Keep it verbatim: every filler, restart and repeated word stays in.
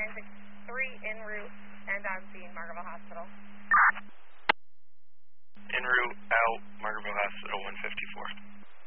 nine six three en route, and I'm seeing Margaret Hospital.